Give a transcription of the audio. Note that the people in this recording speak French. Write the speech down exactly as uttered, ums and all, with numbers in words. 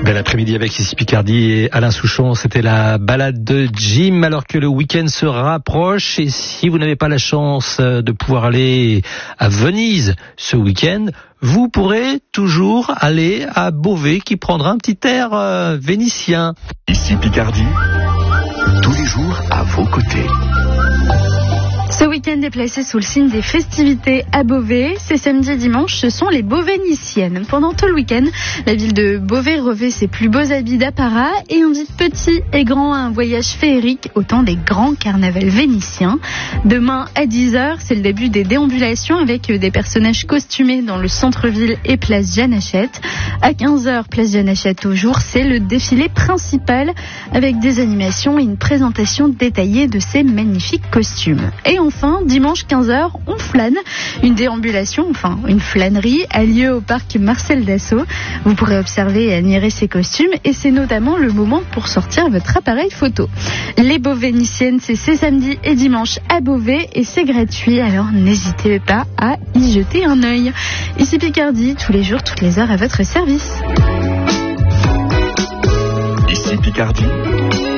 Bel après-midi avec ici Picardie et Alain Souchon. C'était la balade de Jim alors que le week-end se rapproche. Et si vous n'avez pas la chance de pouvoir aller à Venise ce week-end, vous pourrez toujours aller à Beauvais qui prendra un petit air euh, vénitien. Ici Picardie, tous les jours à vos côtés. Ce week-end est placé sous le signe des festivités à Beauvais. Ces samedi et dimanche, ce sont les Beauvainiciennes. Pendant tout le week-end, la ville de Beauvais revêt ses plus beaux habits d'apparat et invite petits et grands à un voyage féerique au temps des grands carnavals vénitiens. Demain à dix heures, c'est le début des déambulations avec des personnages costumés dans le centre-ville et place Jeanne Hachette. À quinze heures, place Jeanne Hachette au jour, c'est le défilé principal avec des animations et une présentation détaillée de ces magnifiques costumes. Et enfin, dimanche quinze heures, on flâne. Une déambulation, enfin une flânerie, a lieu au parc Marcel Dassault. Vous pourrez observer et admirer ces costumes et c'est notamment le moment pour sortir votre appareil photo. Les Beauvainiciennes, c'est ces samedis et dimanches à Beauvais et c'est gratuit, alors n'hésitez pas à y jeter un œil. Ici Picardie, tous les jours, toutes les heures à votre service. Ici Picardie.